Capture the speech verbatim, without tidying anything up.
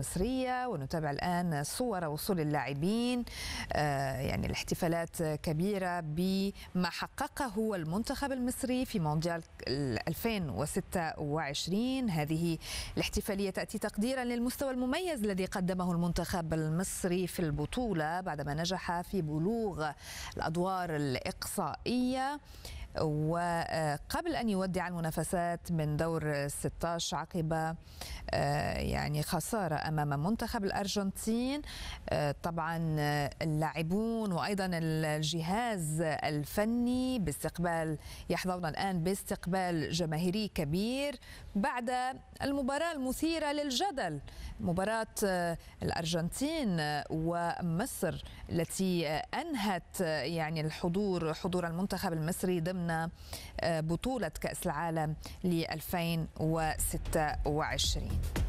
المصرية، ونتابع الآن صور وصول اللاعبين. يعني الاحتفالات كبيرة بما حققه المنتخب المصري في مونديال ألفين وستة وعشرين. هذه الاحتفالية تأتي تقديرا للمستوى المميز الذي قدمه المنتخب المصري في البطولة بعدما نجح في بلوغ الأدوار الإقصائية، وقبل أن يودع المنافسات من دور ستة عشر عقب يعني خسارة أمام منتخب الأرجنتين. طبعا اللاعبون وأيضا الجهاز الفني باستقبال يحظون الآن باستقبال جماهيري كبير بعد المباراة المثيرة للجدل، مباراة الأرجنتين ومصر التي أنهت يعني الحضور حضور المنتخب المصري ضمن بطولة كأس العالم ل ألفين وستة وعشرين.